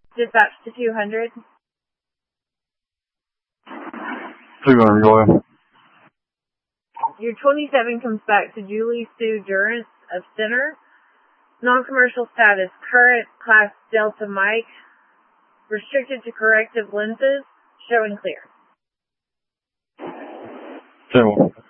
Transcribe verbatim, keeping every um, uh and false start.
Dispatch to two hundred. two hundred, go ahead. Your twenty-seven comes back to Julie Sue Durrance of Center. Non-commercial status, current class Delta Mike. Restricted to corrective lenses, showing clear. ten one.